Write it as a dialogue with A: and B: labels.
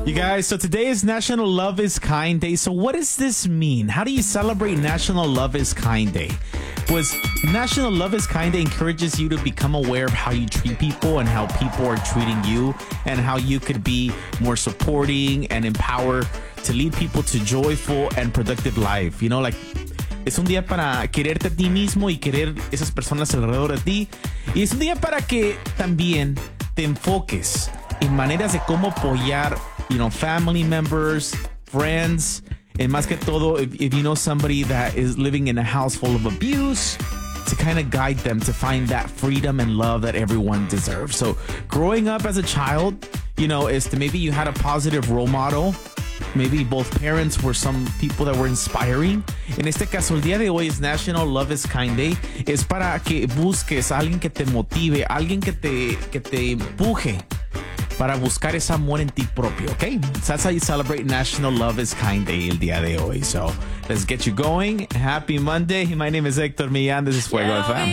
A: You guys, so today is National Love is Kind Day. So what does this mean? How do you celebrate National Love is Kind Day? Pues National Love is Kind Day encourages you to become aware of how you treat people and how people are treating you and how you could be more supporting and empower to lead people to joyful and productive life. You know, like, es un día para quererte a ti mismo y querer esas personas alrededor de ti. Y es un día para que también te enfoques en maneras de cómo apoyar, family members, friends, and más que todo, if you know somebody that is living in a house full of abuse, to kind of guide them to find that freedom and love that everyone deserves. So growing up as a child, maybe you had a positive role model. Maybe both parents were some people that were inspiring. En este caso, el día de hoy es National Love is Kind Day. Es para que busques a alguien que te motive, alguien que te empuje para buscar ese amor en ti propio, okay? So that's how you celebrate National Love is Kind Day el día de hoy. So let's get you going. Happy Monday. My name is Hector Millán. This is Fuego FM.